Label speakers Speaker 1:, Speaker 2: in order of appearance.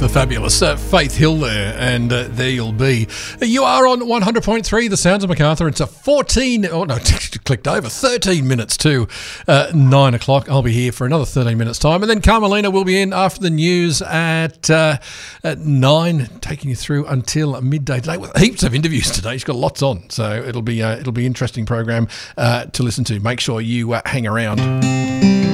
Speaker 1: the fabulous Faith Hill there, and there you'll be. You are on 100.3 The Sounds of Macarthur. It's a 13 minutes to 9 o'clock. I'll be here for another 13 minutes time, and then Carmelina will be in after the news at 9, taking you through until midday today with heaps of interviews today. She's got lots on, so it'll be interesting program to listen to. Make sure you hang around.